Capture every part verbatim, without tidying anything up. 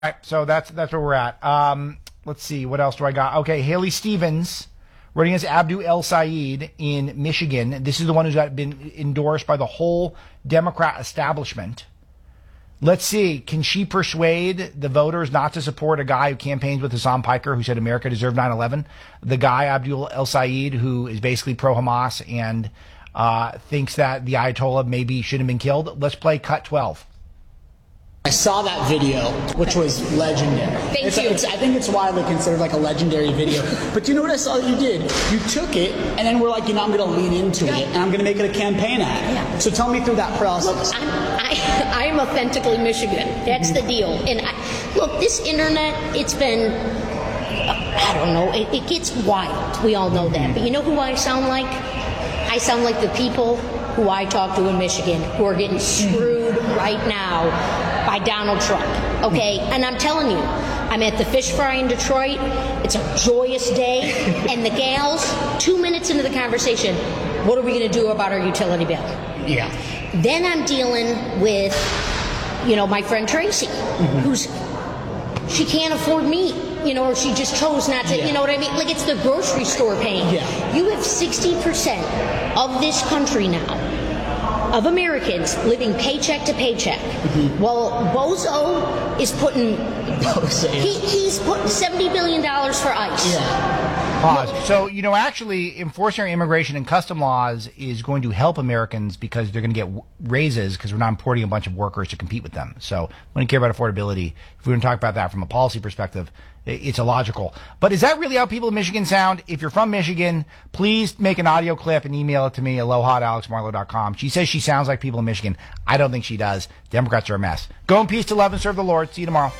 All right, so that's that's where we're at. Um, let's see, what else do I got? Okay, Haley Stevens running against Abdu El Sayed in Michigan. This is the one who's got been endorsed by the whole Democrat establishment. Let's see, can she persuade the voters not to support a guy who campaigns with Hassan Piker, who said America deserved nine eleven? The guy, Abdul El Sayed, who is basically pro-Hamas and uh, thinks that the Ayatollah maybe shouldn't have been killed. Let's play cut twelve. I saw that video, which was legendary. Thank it's, you. It's, I think it's widely considered like a legendary video. But do you know what I saw that you did? You took it, and then we're like, you know, I'm going to lean into yeah. it, and I'm going to make it a campaign ad. Yeah. So tell me through that process. Look, I'm, I, I am authentically Michigan. That's the deal. And I, look, this internet, it's been, I don't know, it, it gets wild. We all know that. But you know who I sound like? I sound like the people who I talk to in Michigan who are getting screwed right now by Donald Trump, okay? And I'm telling you, I'm at the fish fry in Detroit. It's a joyous day. And the gals, two minutes into the conversation, what are we going to do about our utility bill? Yeah. Then I'm dealing with, you know, my friend Tracy, mm-hmm. who's, she can't afford meat, you know, or she just chose not to, yeah. you know what I mean? Like, it's the grocery store paying. Yeah. You have sixty percent of this country now, of Americans living paycheck to paycheck. Mm-hmm. Well, Bozo is putting, he, he's putting seventy billion dollars for ICE. Yeah. Pause. So, you know, actually, enforcing our immigration and custom laws is going to help Americans because they're going to get raises because we're not importing a bunch of workers to compete with them. So, when you care about affordability, if we're going to talk about that from a policy perspective, it's illogical. But is that really how people in Michigan sound? If you're from Michigan, please make an audio clip and email it to me, aloha at alex marlow dot com. She says she sounds like people in Michigan. I don't think she does. Democrats are a mess. Go in peace to love and serve the Lord. See you tomorrow.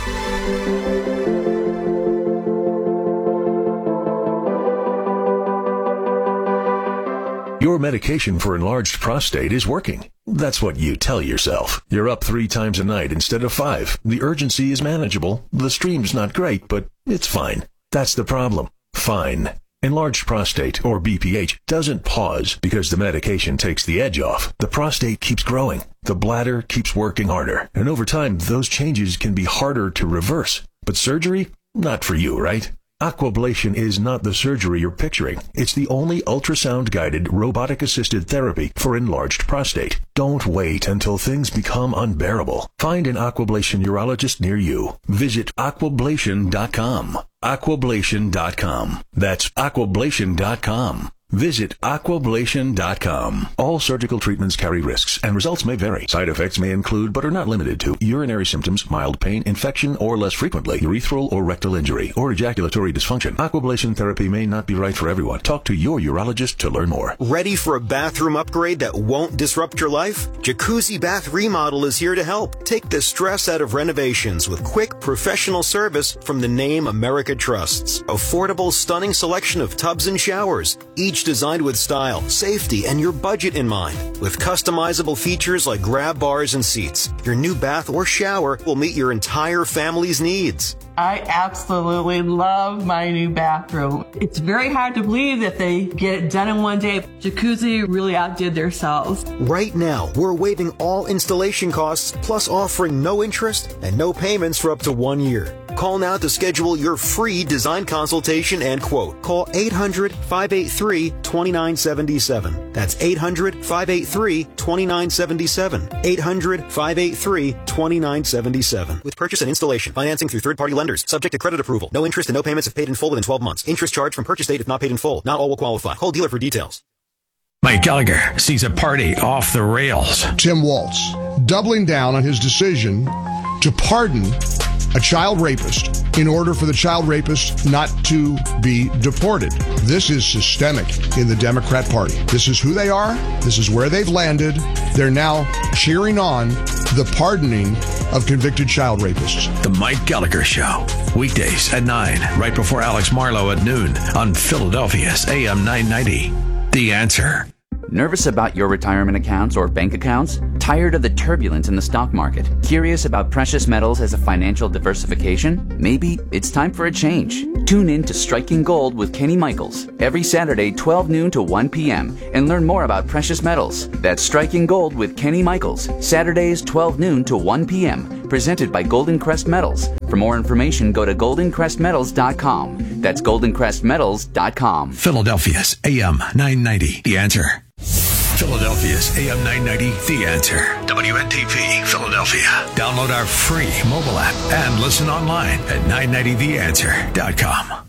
Your medication for enlarged prostate is working. That's what you tell yourself. You're up three times a night instead of five. The urgency is manageable. The stream's not great, but it's fine. That's the problem. Fine. Enlarged prostate, or B P H, doesn't pause because the medication takes the edge off. The prostate keeps growing. The bladder keeps working harder. And over time, those changes can be harder to reverse. But surgery? Not for you, right? Aquablation is not the surgery you're picturing. It's the only ultrasound-guided, robotic-assisted therapy for enlarged prostate. Don't wait until things become unbearable. Find an Aquablation urologist near you. Visit aquablation dot com. aquablation dot com. That's aquablation dot com. Visit aquablation dot com. All surgical treatments carry risks, and results may vary. Side effects may include, but are not limited to, urinary symptoms, mild pain, infection, or less frequently, urethral or rectal injury, or ejaculatory dysfunction. Aquablation therapy may not be right for everyone. Talk to your urologist to learn more. Ready for a bathroom upgrade that won't disrupt your life? Jacuzzi Bath Remodel is here to help. Take the stress out of renovations with quick, professional service from the name America trusts. Affordable, stunning selection of tubs and showers, each designed with style, safety, and your budget in mind. With customizable features like grab bars and seats, your new bath or shower will meet your entire family's needs. I absolutely love my new bathroom. It's very hard to believe that they get it done in one day. Jacuzzi really outdid themselves. Right now, we're waiving all installation costs, plus offering no interest and no payments for up to one year. Call now to schedule your free design consultation and quote. Call eight hundred, five eight three, two nine seven seven. That's eight hundred, five eight three, two nine seven seven. eight hundred, five eight three, two nine seven seven. With purchase and installation, financing through third-party lenders, subject to credit approval. No interest and no payments if paid in full within twelve months. Interest charged from purchase date if not paid in full. Not all will qualify. Call dealer for details. Mike Gallagher sees a party off the rails. Tim Waltz doubling down on his decision to pardon a child rapist in order for the child rapist not to be deported. This is systemic in the Democrat Party. This is who they are. This is where they've landed. They're now cheering on the pardoning of convicted child rapists. The Mike Gallagher Show, weekdays at nine, right before Alex Marlow at noon on Philadelphia's A M nine ninety. The Answer. Nervous about your retirement accounts or bank accounts? Tired of the turbulence in the stock market? Curious about precious metals as a financial diversification? Maybe it's time for a change. Tune in to Striking Gold with Kenny Michaels every Saturday, twelve noon to one p.m. and learn more about precious metals. That's Striking Gold with Kenny Michaels, Saturdays, twelve noon to one p.m. presented by Golden Crest Metals. For more information, go to golden crest metals dot com. That's golden crest metals dot com. Philadelphia's A M nine ninety, The Answer. Philadelphia's A M nine ninety, The Answer. W N T P, Philadelphia. Download our free mobile app and listen online at nine ninety the answer dot com.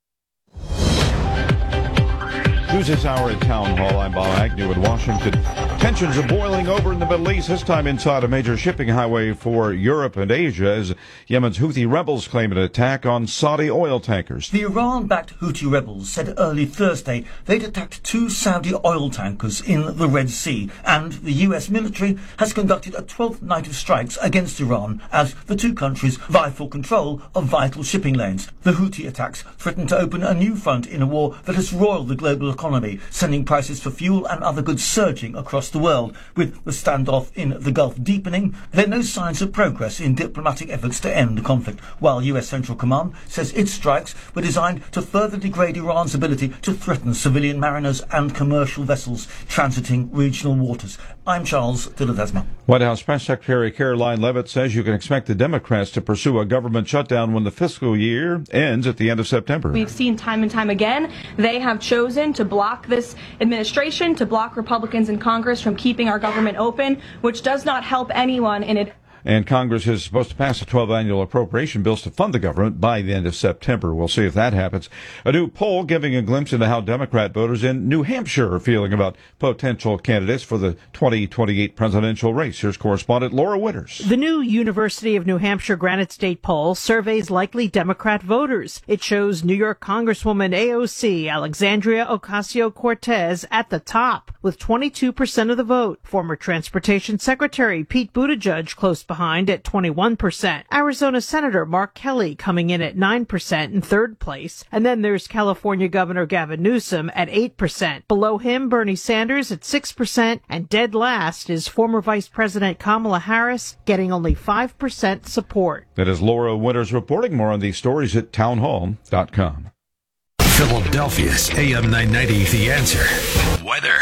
News this hour at Town Hall. I'm Bob Agnew in Washington. Tensions are boiling over in the Middle East, this time inside a major shipping highway for Europe and Asia, as Yemen's Houthi rebels claim an attack on Saudi oil tankers. The Iran-backed Houthi rebels said early Thursday they'd attacked two Saudi oil tankers in the Red Sea, and the U S military has conducted a twelfth night of strikes against Iran as the two countries vie for control of vital shipping lanes. The Houthi attacks threaten to open a new front in a war that has roiled the global economy, sending prices for fuel and other goods surging across the world. With the standoff in the Gulf deepening, there are no signs of progress in diplomatic efforts to end the conflict, while U S Central Command says its strikes were designed to further degrade Iran's ability to threaten civilian mariners and commercial vessels transiting regional waters. I'm Charles de Ledesma. White House Press Secretary Caroline Leavitt says you can expect the Democrats to pursue a government shutdown when the fiscal year ends at the end of September. We've seen time and time again they have chosen to block this administration, to block Republicans in Congress from keeping our government open, which does not help anyone in it. And Congress is supposed to pass the twelve annual appropriation bills to fund the government by the end of September. We'll see if that happens. A new poll giving a glimpse into how Democrat voters in New Hampshire are feeling about potential candidates for the twenty twenty-eight presidential race. Here's correspondent Laura Winters. The new University of New Hampshire Granite State poll surveys likely Democrat voters. It shows New York Congresswoman A O C Alexandria Ocasio-Cortez at the top with twenty-two percent of the vote. Former Transportation Secretary Pete Buttigieg close behind at twenty-one percent. Arizona Senator Mark Kelly coming in at nine percent in third place. And then there's California Governor Gavin Newsom at eight percent. Below him, Bernie Sanders at six percent. And dead last is former Vice President Kamala Harris getting only five percent support. That is Laura Winters reporting. More on these stories at town hall dot com. Philadelphia's A M nine ninety, The Answer. Weather.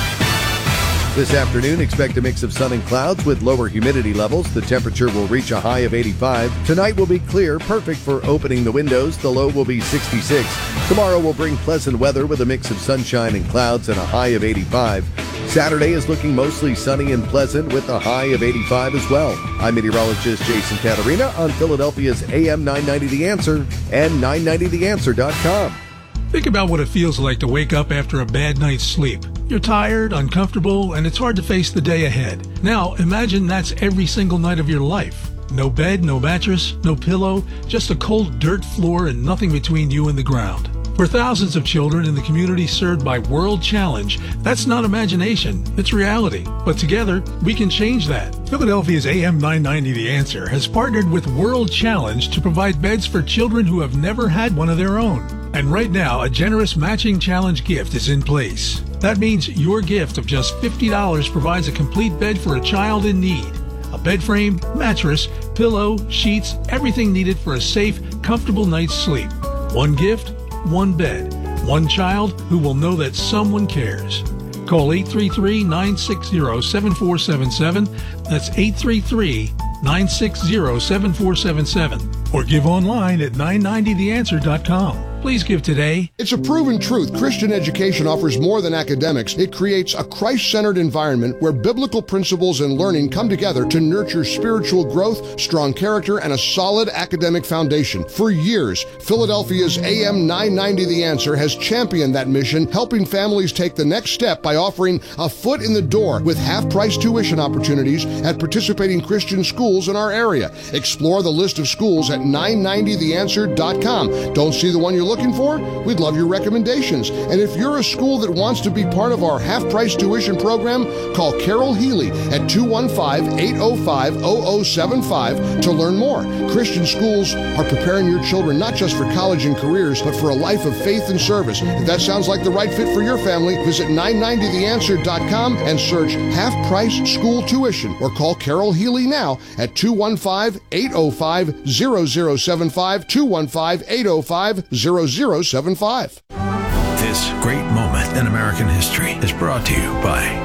This afternoon, expect a mix of sun and clouds with lower humidity levels. The temperature will reach a high of eighty-five. Tonight will be clear, perfect for opening the windows. The low will be sixty-six. Tomorrow will bring pleasant weather with a mix of sunshine and clouds and a high of eighty-five. Saturday is looking mostly sunny and pleasant with a high of eighty-five as well. I'm meteorologist Jason Catarina on Philadelphia's A M nine ninety The Answer and nine ninety the answer dot com. Think about what it feels like to wake up after a bad night's sleep. You're tired, uncomfortable, and it's hard to face the day ahead. Now, imagine that's every single night of your life. No bed, no mattress, no pillow, just a cold dirt floor and nothing between you and the ground. For thousands of children in the community served by World Challenge, that's not imagination, it's reality. But together, we can change that. Philadelphia's A M nine ninety The Answer has partnered with World Challenge to provide beds for children who have never had one of their own. And right now, a generous matching challenge gift is in place. That means your gift of just fifty dollars provides a complete bed for a child in need. A bed frame, mattress, pillow, sheets, everything needed for a safe, comfortable night's sleep. One gift, one bed, one child who will know that someone cares. Call eight three three, nine six zero, seven four seven seven. That's eight three three, nine six zero, seven four seven seven. Or give online at nine ninety the answer dot com. Please give today. It's a proven truth. Christian education offers more than academics. It creates a Christ-centered environment where biblical principles and learning come together to nurture spiritual growth, strong character, and a solid academic foundation. For years, Philadelphia's A M nine ninety The Answer has championed that mission, helping families take the next step by offering a foot in the door with half-price tuition opportunities at participating Christian schools in our area. Explore the list of schools at nine ninety the answer dot com. Don't see the one you're looking for? We'd love your recommendations. And if you're a school that wants to be part of our half-price tuition program, call Carol Healy at two one five, eight oh five, oh oh seven five to learn more. Christian schools are preparing your children not just for college and careers, but for a life of faith and service. If that sounds like the right fit for your family, visit nine ninety the answer dot com and search half-price school tuition, or call Carol Healy now at two one five, eight oh five, oh oh seven five, two one five, eight oh five, oh oh seven five. This great moment in American history is brought to you by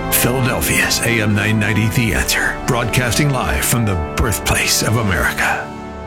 Philadelphia's A M nine ninety The Answer, broadcasting live from the birthplace of America.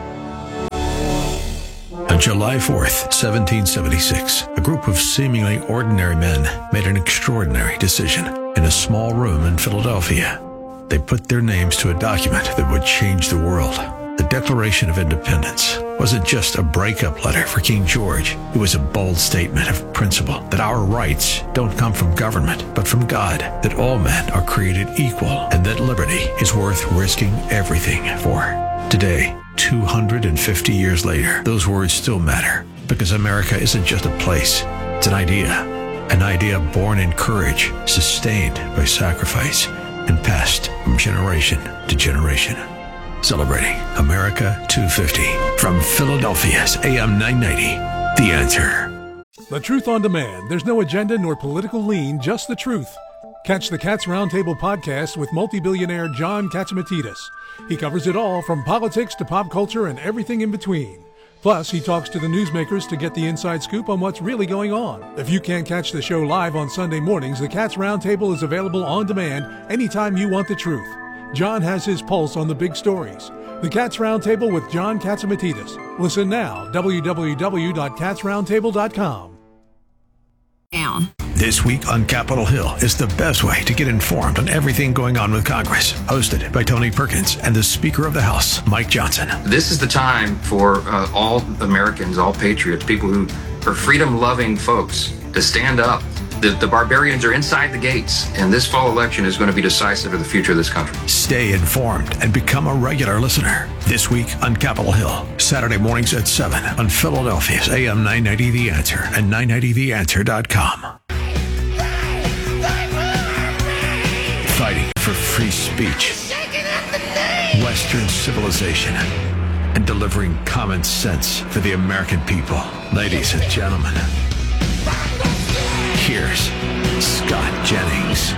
On July fourth, seventeen seventy-six, a group of seemingly ordinary men made an extraordinary decision in a small room in Philadelphia. They put their names to a document that would change the world. The Declaration of Independence wasn't just a breakup letter for King George. It was a bold statement of principle that our rights don't come from government, but from God, that all men are created equal, and that liberty is worth risking everything for. Today, two hundred fifty years later, those words still matter, because America isn't just a place, it's an idea. An idea born in courage, sustained by sacrifice, and passed from generation to generation. Celebrating America two fifty from Philadelphia's A M nine ninety, The Answer. The Truth on Demand. There's no agenda nor political lean, just the truth. Catch the Cats Roundtable podcast with multi-billionaire John Catsimatidis. He covers it all, from politics to pop culture and everything in between. Plus, he talks to the newsmakers to get the inside scoop on what's really going on. If you can't catch the show live on Sunday mornings, the Cats Roundtable is available on demand anytime you want the truth. John has his pulse on the big stories. The Cats Roundtable with John Catsimatidis. Listen now, w w w dot cats roundtable dot com. Down. This week on Capitol Hill is the best way to get informed on everything going on with Congress. Hosted by Tony Perkins and the Speaker of the House, Mike Johnson. This is the time for uh, all Americans, all patriots, people who are freedom-loving folks to stand up. The, the barbarians are inside the gates, and this fall election is going to be decisive of the future of this country. Stay informed and become a regular listener. This week on Capitol Hill, Saturday mornings at seven on Philadelphia's A M nine ninety The Answer and nine ninety the answer dot com. Fighting for free speech, Western civilization, and delivering common sense for the American people. Ladies and gentlemen, here's Scott Jennings.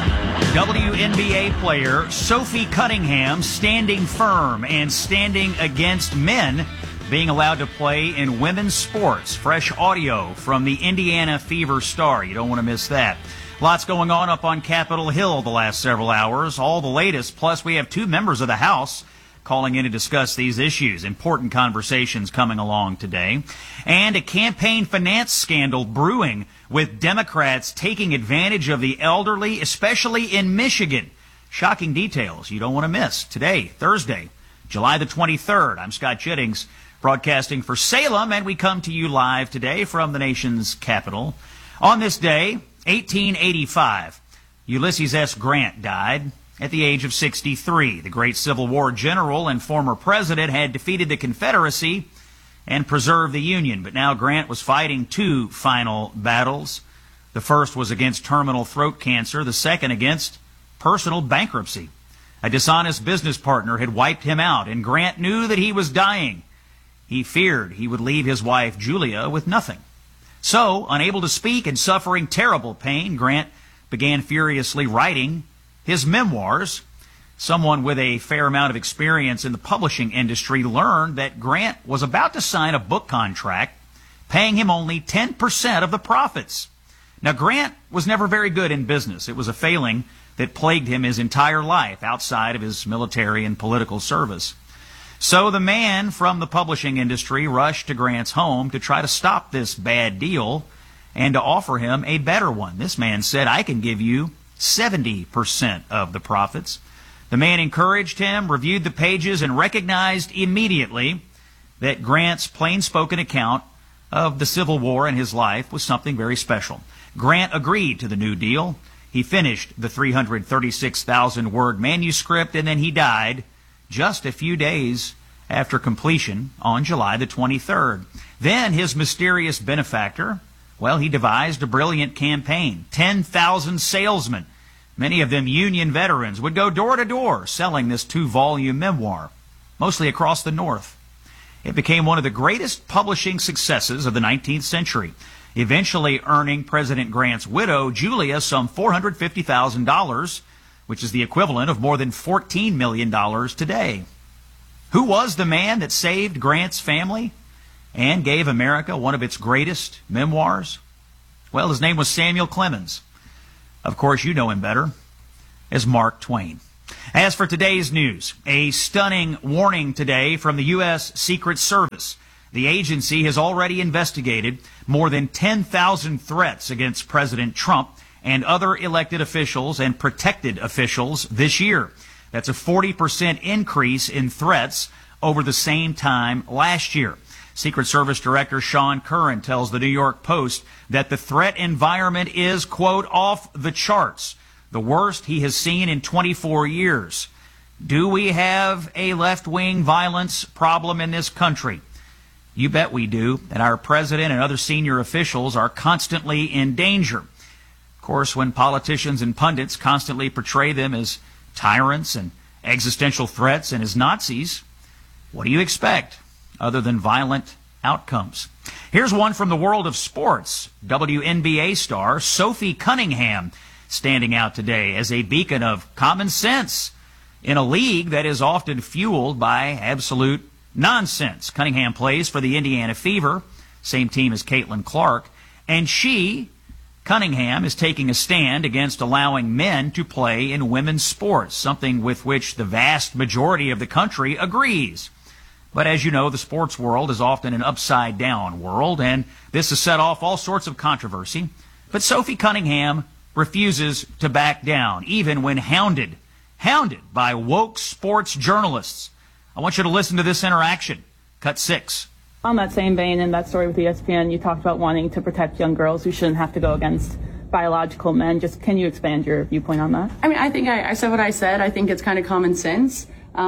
W N B A player Sophie Cunningham standing firm and standing against men being allowed to play in women's sports. Fresh audio from the Indiana Fever star. You don't want to miss that. Lots going on up on Capitol Hill the last several hours. All the latest. Plus, we have two members of the House calling in to discuss these issues. Important conversations coming along today. And a campaign finance scandal brewing, with Democrats taking advantage of the elderly, especially in Michigan. Shocking details you don't want to miss. Today, Thursday, July the twenty-third. I'm Scott Jennings, broadcasting for Salem, and we come to you live today from the nation's capital. On this day, eighteen eighty-five, Ulysses S. Grant died at the age of sixty-three. The great Civil War general and former president had defeated the Confederacy and preserved the Union. But now Grant was fighting two final battles. The first was against terminal throat cancer, the second against personal bankruptcy. A dishonest business partner had wiped him out, and Grant knew that he was dying. He feared he would leave his wife, Julia, with nothing. So, unable to speak and suffering terrible pain, Grant began furiously writing his memoirs. Someone with a fair amount of experience in the publishing industry learned that Grant was about to sign a book contract paying him only ten percent of the profits. Now, Grant was never very good in business. It was a failing that plagued him his entire life outside of his military and political service. So the man from the publishing industry rushed to Grant's home to try to stop this bad deal and to offer him a better one. This man said, "I can give you seventy percent of the profits." The man encouraged him, reviewed the pages, and recognized immediately that Grant's plain-spoken account of the Civil War and his life was something very special. Grant agreed to the new deal. He finished the three hundred thirty-six thousand word manuscript, and then he died just a few days after completion on July the twenty-third. Then his mysterious benefactor, well, he devised a brilliant campaign. ten thousand salesmen, many of them Union veterans, would go door to door selling this two-volume memoir, mostly across the North. It became one of the greatest publishing successes of the nineteenth century, eventually earning President Grant's widow, Julia, some four hundred fifty thousand dollars, which is the equivalent of more than fourteen million dollars today. Who was the man that saved Grant's family and gave America one of its greatest memoirs? Well, his name was Samuel Clemens. Of course, you know him better. as Mark Twain. As for today's news, a stunning warning today from the U S Secret Service. The agency has already investigated more than ten thousand threats against President Trump and other elected officials and protected officials this year. That's a forty percent increase in threats over the same time last year. Secret Service Director Sean Curran tells the New York Post that the threat environment is, quote, off the charts, the worst he has seen in twenty-four years. Do we have a left-wing violence problem in this country? You bet we do, and our president and other senior officials are constantly in danger. Of course, when politicians and pundits constantly portray them as tyrants and existential threats and as Nazis, what do you expect other than violent outcomes? Here's one from the world of sports. W N B A star Sophie Cunningham standing out today as a beacon of common sense in a league that is often fueled by absolute nonsense. Cunningham plays for the Indiana Fever, same team as Caitlin Clark, and she, Cunningham, is taking a stand against allowing men to play in women's sports, something with which the vast majority of the country agrees. But as you know, the sports world is often an upside-down world, and this has set off all sorts of controversy. But Sophie Cunningham refuses to back down, even when hounded, hounded by woke sports journalists. I want you to listen to this interaction. Cut six. On that same vein, in that story with E S P N, you talked about wanting to protect young girls who shouldn't have to go against biological men. Just can you expand your viewpoint on that? I mean, I think I, I said what I said. I think it's kind of common sense.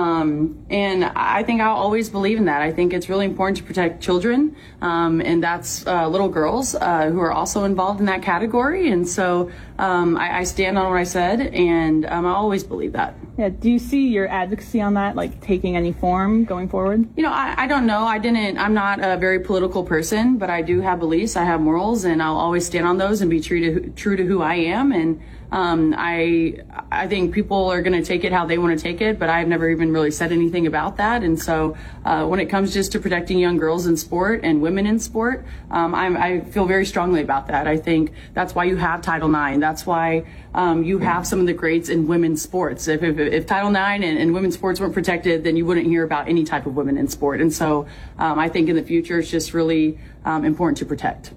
Um, and I think I'll always believe in that. I think it's really important to protect children, um, and that's uh, little girls uh, who are also involved in that category. And so um, I, I stand on what I said, and um, I always believe that. Yeah. Do you see your advocacy on that, like, taking any form going forward? You know, I, I don't know. I didn't. I'm not a very political person, but I do have beliefs. I have morals, and I'll always stand on those and be true to true to who I am. And Um, I I think people are going to take it how they want to take it, but I've never even really said anything about that. And so uh, when it comes just to protecting young girls in sport and women in sport, um, I'm, I feel very strongly about that. I think that's why you have Title nine. That's why um, you have some of the greats in women's sports. If, if, if Title nine and, and women's sports weren't protected, then you wouldn't hear about any type of women in sport. And so um, I think in the future it's just really um, important to protect.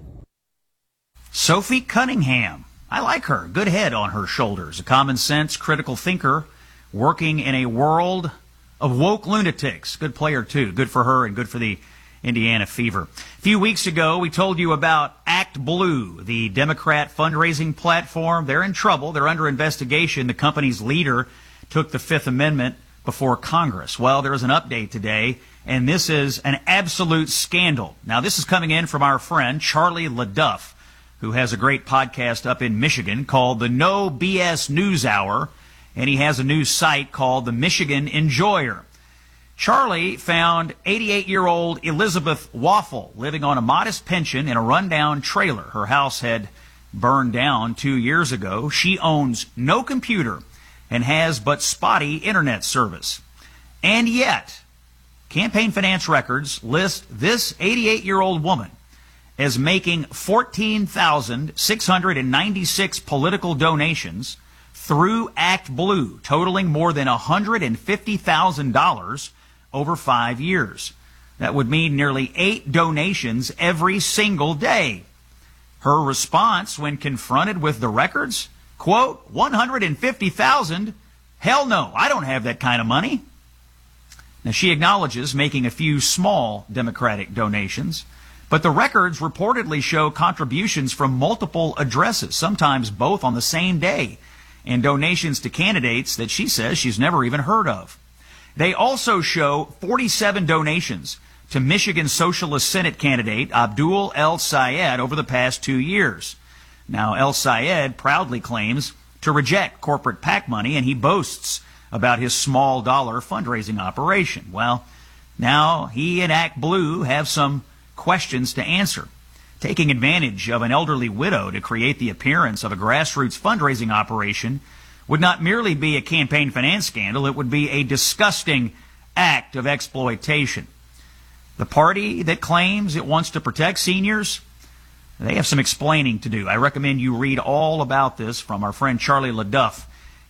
Sophie Cunningham. I like her. Good head on her shoulders. A common sense, critical thinker working in a world of woke lunatics. Good player, too. Good for her and good for the Indiana Fever. A few weeks ago, we told you about Act Blue, the Democrat fundraising platform. They're in trouble. They're under investigation. The company's leader took the Fifth Amendment before Congress. Well, there is an update today, and this is an absolute scandal. Now, this is coming in from our friend Charlie LaDuff, who has a great podcast up in Michigan called the No B S News Hour, and he has a news site called the Michigan Enjoyer. Charlie found eighty-eight-year-old Elizabeth Waffle living on a modest pension in a rundown trailer. Her house had burned down two years ago. She owns no computer and has but spotty internet service. And yet, campaign finance records list this eighty-eight-year-old woman as making fourteen thousand six hundred ninety-six political donations through Act Blue, totaling more than one hundred fifty thousand dollars over five years. That would mean nearly eight donations every single day. Her response when confronted with the records, quote, one hundred fifty thousand dollars? Hell no, I don't have that kind of money. Now, she acknowledges making a few small Democratic donations, but the records reportedly show contributions from multiple addresses, sometimes both on the same day, and donations to candidates that she says she's never even heard of. They also show forty-seven donations to Michigan Socialist Senate candidate Abdul El Sayed over the past two years. Now, El Sayed proudly claims to reject corporate PAC money, and he boasts about his small dollar fundraising operation. Well, now he and Act Blue have some questions to answer. Taking advantage of an elderly widow to create the appearance of a grassroots fundraising operation would not merely be a campaign finance scandal, it would be a disgusting act of exploitation. The party that claims it wants to protect seniors, they have some explaining to do. I recommend you read all about this from our friend Charlie LaDuff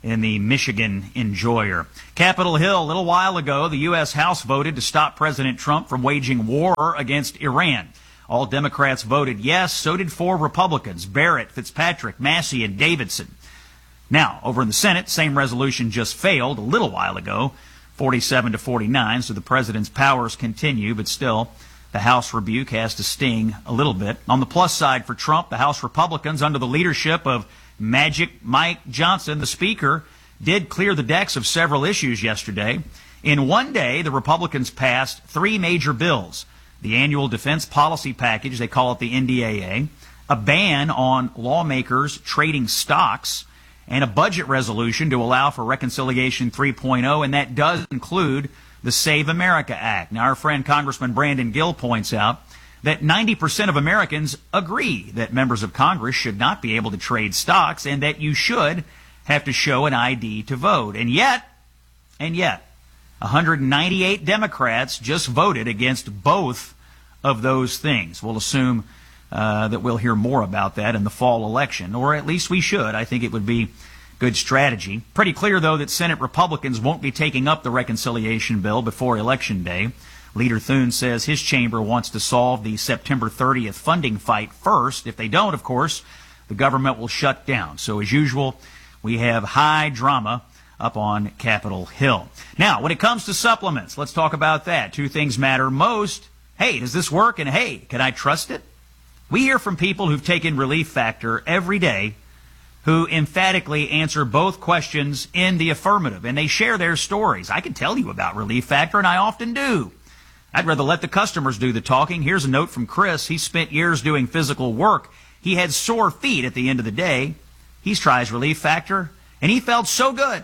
in the Michigan Enjoyer. Capitol Hill, a little while ago, the U S House voted to stop President Trump from waging war against Iran. All Democrats voted yes, so did four Republicans, Barrett, Fitzpatrick, Massey, and Davidson. Now, over in the Senate, same resolution just failed a little while ago, forty-seven to forty-nine, so the president's powers continue, but still, the House rebuke has to sting a little bit. On the plus side for Trump, the House Republicans, under the leadership of Magic Mike Johnson, the Speaker, did clear the decks of several issues yesterday. In one day, the Republicans passed three major bills: the annual defense policy package, they call it the N D A A, a ban on lawmakers trading stocks, and a budget resolution to allow for Reconciliation three point oh, and that does include the Save America Act. Now, our friend Congressman Brandon Gill points out that ninety percent of Americans agree that members of Congress should not be able to trade stocks and that you should have to show an I D to vote. And yet, and yet, one hundred ninety-eight Democrats just voted against both of those things. We'll assume uh, that we'll hear more about that in the fall election, or at least we should. I think it would be good strategy. Pretty clear, though, that Senate Republicans won't be taking up the reconciliation bill before Election Day. Leader Thune says his chamber wants to solve the September thirtieth funding fight first. If they don't, of course, the government will shut down. So, as usual, we have high drama up on Capitol Hill. Now, when it comes to supplements, let's talk about that. Two things matter most. Hey, does this work? And hey, can I trust it? We hear from people who've taken Relief Factor every day who emphatically answer both questions in the affirmative, and they share their stories. I can tell you about Relief Factor, and I often do. I'd rather let the customers do the talking. Here's a note from Chris. He spent years doing physical work. He had sore feet at the end of the day. He's tried Relief Factor, and he felt so good.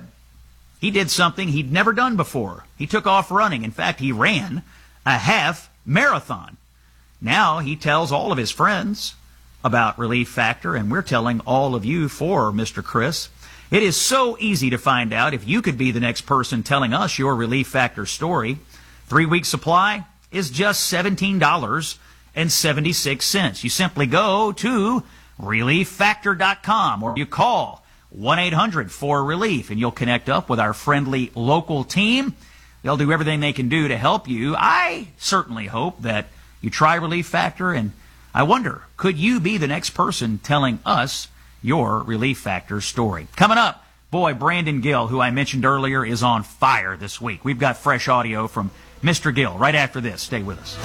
He did something he'd never done before. He took off running. In fact, he ran a half marathon. Now he tells all of his friends about Relief Factor, and we're telling all of you for Mister Chris. It is so easy to find out if you could be the next person telling us your Relief Factor story. Three-week supply is just seventeen dollars and seventy-six cents. You simply go to relief factor dot com or you call one eight hundred four relief, and you'll connect up with our friendly local team. They'll do everything they can do to help you. I certainly hope that you try Relief Factor, and I wonder, could you be the next person telling us your Relief Factor story? Coming up, boy, Brandon Gill, who I mentioned earlier, is on fire this week. We've got fresh audio from Mister Gill right after this. Stay with us.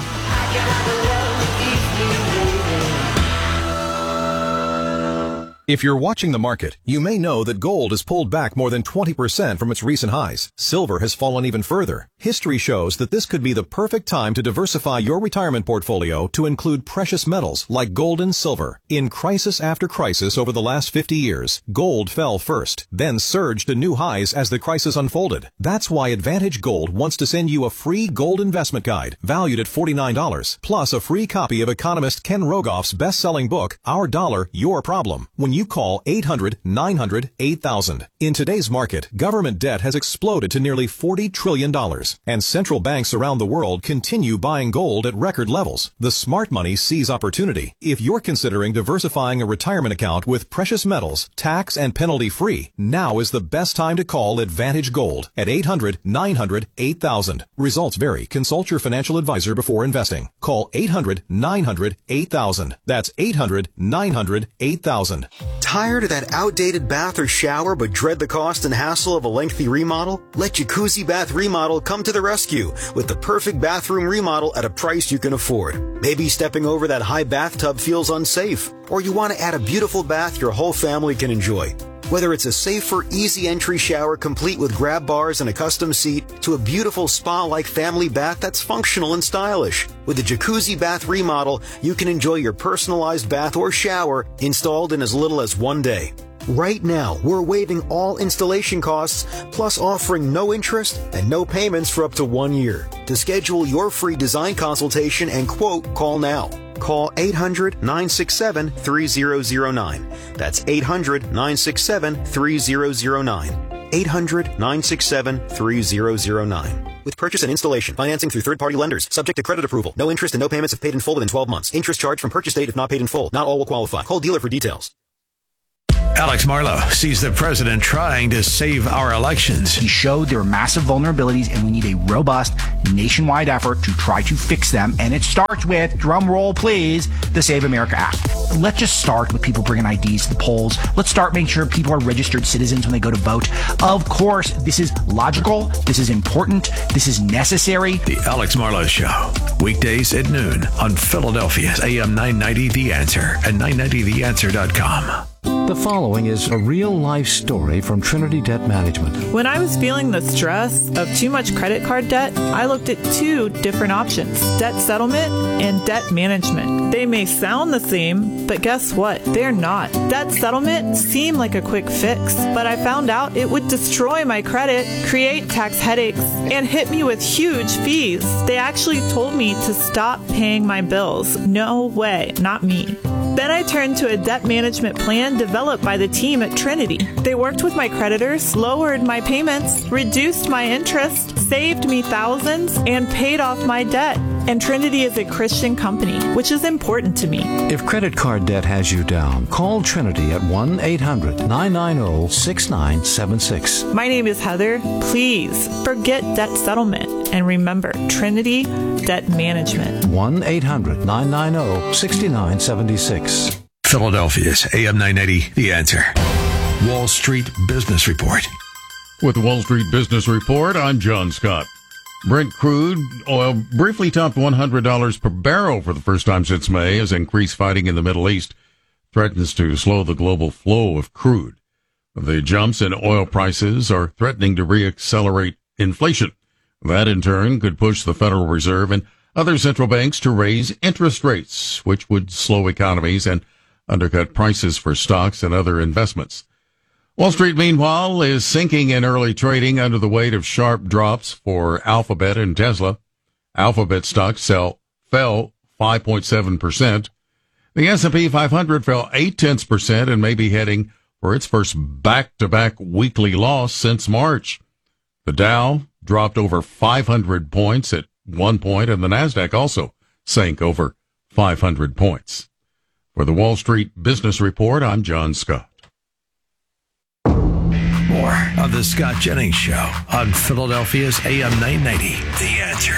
If you're watching the market, you may know that gold has pulled back more than twenty percent from its recent highs. Silver has fallen even further. History shows that this could be the perfect time to diversify your retirement portfolio to include precious metals like gold and silver. In crisis after crisis over the last fifty years, gold fell first, then surged to new highs as the crisis unfolded. That's why Advantage Gold wants to send you a free gold investment guide valued at forty-nine dollars, plus a free copy of economist Ken Rogoff's best-selling book, Our Dollar, Your Problem, when you call eight hundred nine hundred eight thousand. In today's market, government debt has exploded to nearly forty trillion dollars, and central banks around the world continue buying gold at record levels. The smart money sees opportunity. If you're considering diversifying a retirement account with precious metals, tax and penalty free, now is the best time to call Advantage Gold at eight hundred nine hundred eight thousand. Results vary. Consult your financial advisor before investing. Call eight hundred nine hundred eight thousand. That's eight hundred nine hundred eight thousand. Tired of that outdated bath or shower but dread the cost and hassle of a lengthy remodel? Let Jacuzzi Bath Remodel come to the rescue with the perfect bathroom remodel at a price you can afford. Maybe stepping over that high bathtub feels unsafe, or you want to add a beautiful bath your whole family can enjoy. Whether it's a safer, easy entry shower complete with grab bars and a custom seat, to a beautiful spa-like family bath that's functional and stylish. With the Jacuzzi Bath Remodel, you can enjoy your personalized bath or shower installed in as little as one day. Right now, we're waiving all installation costs, plus offering no interest and no payments for up to one year. To schedule your free design consultation and quote, call now. Call eight hundred nine six seven three zero zero nine. That's eight hundred nine six seven three zero zero nine. eight hundred nine six seven three zero zero nine. With purchase and installation, financing through third-party lenders, subject to credit approval. No interest and no payments if paid in full within twelve months. Interest charged from purchase date if not paid in full. Not all will qualify. Call dealer for details. Alex Marlow sees the president trying to save our elections. He showed there are massive vulnerabilities and we need a robust nationwide effort to try to fix them. And it starts with, drum roll please, the Save America app. Let's just start with people bringing I Ds to the polls. Let's start making sure people are registered citizens when they go to vote. Of course, this is logical. This is important. This is necessary. The Alex Marlow Show, weekdays at noon on Philadelphia's A M nine ninety The Answer and nine ninety the answer dot com. The following is a real-life story from Trinity Debt Management. When I was feeling the stress of too much credit card debt, I looked at two different options, debt settlement and debt management. They may sound the same, but guess what? They're not. Debt settlement seemed like a quick fix, but I found out it would destroy my credit, create tax headaches, and hit me with huge fees. They actually told me to stop paying my bills. No way, not me. Then I turned to a debt management plan developed by the team at Trinity. They worked with my creditors, lowered my payments, reduced my interest, saved me thousands, and paid off my debt. And Trinity is a Christian company, which is important to me. If credit card debt has you down, call Trinity at one eight hundred nine nine zero six nine seven six. My name is Heather. Please forget debt settlement and remember Trinity Debt Management. one eight hundred nine nine zero six nine seven six. Philadelphia's A M nine ninety The Answer. Wall Street Business Report. With the Wall Street Business Report, I'm John Scott. Brent crude oil briefly topped one hundred dollars per barrel for the first time since May as increased fighting in the Middle East threatens to slow the global flow of crude. The jumps in oil prices are threatening to reaccelerate inflation. That, in turn, could push the Federal Reserve and other central banks to raise interest rates, which would slow economies and undercut prices for stocks and other investments. Wall Street, meanwhile, is sinking in early trading under the weight of sharp drops for Alphabet and Tesla. Alphabet stocks sell, fell five point seven percent. The S and P five hundred fell eight tenths percent and may be heading for its first back-to-back weekly loss since March. The Dow dropped over five hundred points at one point, and the Nasdaq also sank over five hundred points. For the Wall Street Business Report, I'm John Scott. More of the Scott Jennings Show on Philadelphia's A M nine ninety The Answer.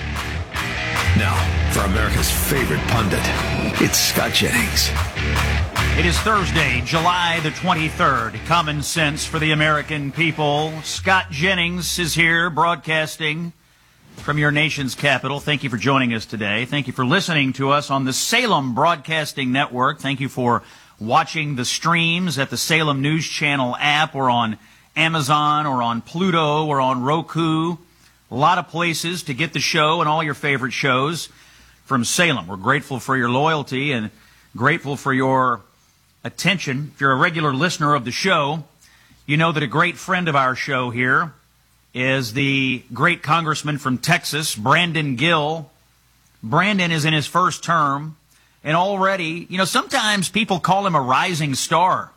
Now, for America's favorite pundit, it's Scott Jennings. It is Thursday, July the twenty-third. Common sense for the American people. Scott Jennings is here broadcasting from your nation's capital. Thank you for joining us today. Thank you for listening to us on the Salem Broadcasting Network. Thank you for watching the streams at the Salem News Channel app or on Amazon or on Pluto or on Roku. A lot of places to get the show and all your favorite shows from Salem. We're grateful for your loyalty and grateful for your attention. If you're a regular listener of the show, you know that a great friend of our show here is the great congressman from Texas, Brandon Gill. Brandon is in his first term, and already, you know, sometimes people call him a rising star.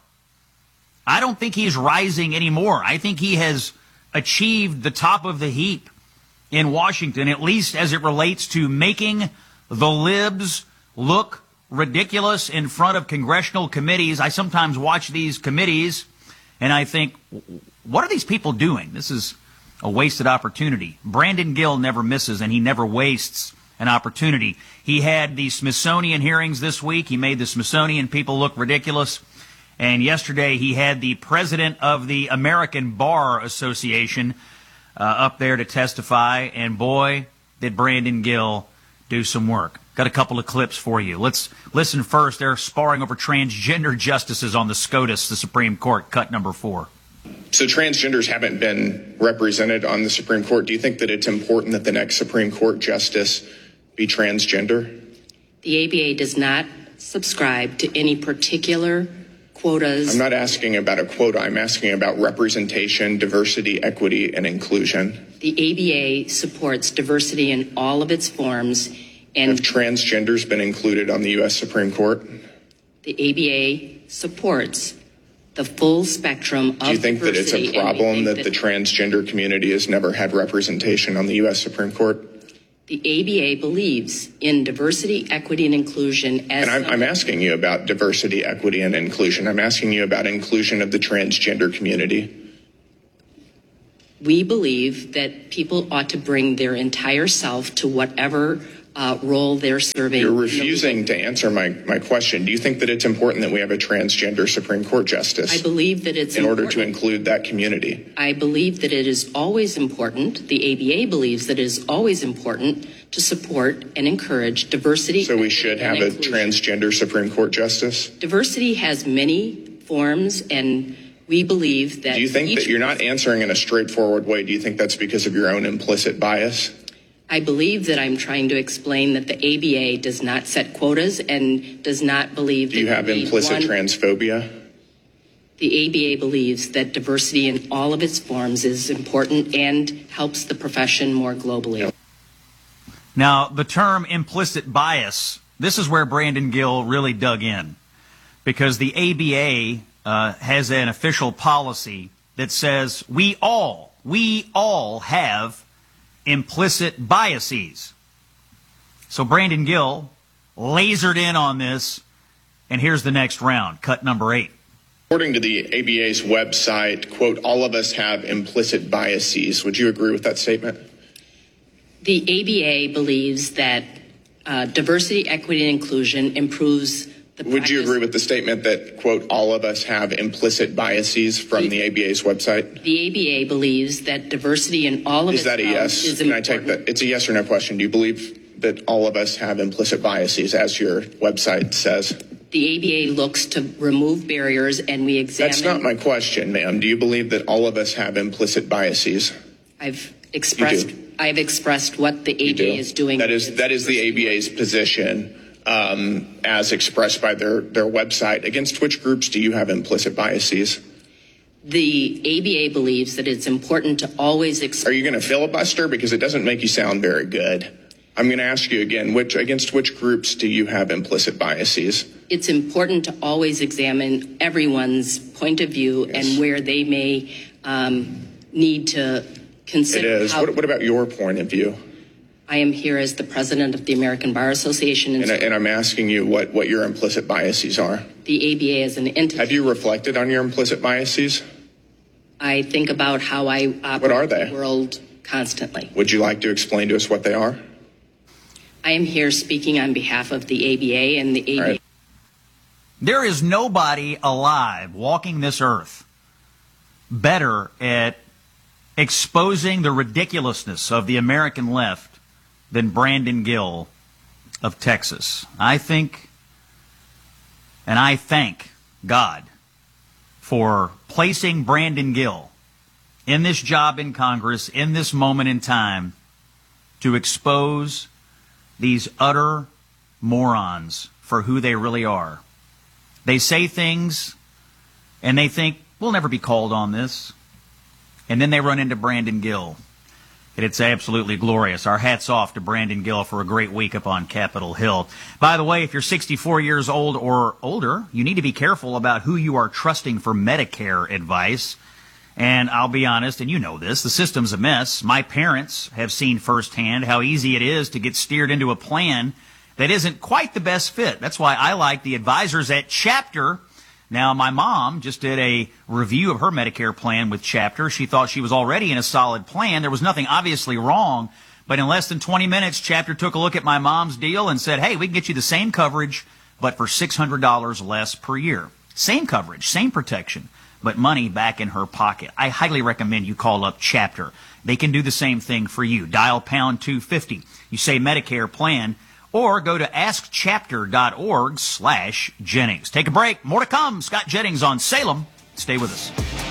I don't think he's rising anymore. I think he has achieved the top of the heap in Washington, at least as it relates to making the libs look ridiculous in front of congressional committees. I sometimes watch these committees, and I think, what are these people doing? This is a wasted opportunity. Brandon Gill never misses, and he never wastes an opportunity. He had the Smithsonian hearings this week. He made the Smithsonian people look ridiculous. And yesterday he had the president of the American Bar Association uh, up there to testify. And boy, did Brandon Gill do some work. Got a couple of clips for you. Let's listen first. They're sparring over transgender justices on the SCOTUS, the Supreme Court, cut number four. So transgenders haven't been represented on the Supreme Court. Do you think that it's important that the next Supreme Court justice be transgender? The A B A does not subscribe to any particular quotas. I'm not asking about a quota. I'm asking about representation, diversity, equity, and inclusion. The A B A supports diversity in all of its forms. And have transgenders been included on the U S Supreme Court? The A B A supports the full spectrum of diversity. Do you think that it's a problem that, that the transgender community has never had representation on the U S Supreme Court? The A B A believes in diversity, equity, and inclusion as... And I'm, I'm asking you about diversity, equity, and inclusion. I'm asking you about inclusion of the transgender community. We believe that people ought to bring their entire self to whatever uh, role they're serving. You're refusing to answer my, my question. Do you think that it's important that we have a transgender Supreme Court justice? I believe that it's in important. order to include that community. I believe that it is always important. The A B A believes that it is always important to support and encourage diversity. So we should have a transgender Supreme Court justice? Diversity has many forms, and we believe that... Do you think that you're not answering in a straightforward way? Do you think that's because of your own implicit bias? I believe that I'm trying to explain that the A B A does not set quotas and does not believe that... Do you have implicit one, transphobia? The A B A believes that diversity in all of its forms is important and helps the profession more globally. Now, the term implicit bias, this is where Brandon Gill really dug in, because the A B A uh, has an official policy that says we all, we all have implicit biases. So Brandon Gill lasered in on this, and here's the next round, cut number eight. According to the A B A's website, quote, all of us have implicit biases. Would you agree with that statement? The A B A believes that uh, diversity, equity, and inclusion improves the Would you agree with the statement that, quote, all of us have implicit biases from the, the A B A's website? The A B A believes that diversity in all of is its that a yes? Is Can important. I take that? It's a yes or no question. Do you believe that all of us have implicit biases, as your website says? The A B A looks to remove barriers, and we examine... That's not my question, ma'am. Do you believe that all of us have implicit biases? I've expressed... I've expressed what the A B A is doing. That is that is the A B A's position, um, as expressed by their, their website. Against which groups do you have implicit biases? The A B A believes that it's important to always... Exp- Are you going to filibuster? Because it doesn't make you sound very good. I'm going to ask you again, which against which groups do you have implicit biases? It's important to always examine everyone's point of view yes. and where they may um, need to... Consider it is. What, what about your point of view? I am here as the president of the American Bar Association. And, and, and I'm asking you what, what your implicit biases are. The A B A is an entity. Have you reflected on your implicit biases? I think about how I operate what are they? the world constantly. Would you like to explain to us what they are? I am here speaking on behalf of the A B A and the A B A. Right. There is nobody alive walking this earth better at exposing the ridiculousness of the American left than Brandon Gill of Texas. I think, and I thank God for placing Brandon Gill in this job in Congress, in this moment in time, to expose these utter morons for who they really are. They say things, and they think, we'll never be called on this. And then they run into Brandon Gill. And it's absolutely glorious. Our hats off to Brandon Gill for a great week up on Capitol Hill. By the way, if you're sixty-four years old or older, you need to be careful about who you are trusting for Medicare advice. And I'll be honest, and you know this, the system's a mess. My parents have seen firsthand how easy it is to get steered into a plan that isn't quite the best fit. That's why I like the advisors at Chapter. Now, my mom just did a review of her Medicare plan with Chapter. She thought she was already in a solid plan. There was nothing obviously wrong. But in less than twenty minutes, Chapter took a look at my mom's deal and said, hey, we can get you the same coverage, but for six hundred dollars less per year. Same coverage, same protection, but money back in her pocket. I highly recommend you call up Chapter. They can do the same thing for you. Dial pound two fifty. You say Medicare plan. Or go to ask chapter dot org slash Jennings. Take a break. More to come. Scott Jennings on Salem. Stay with us.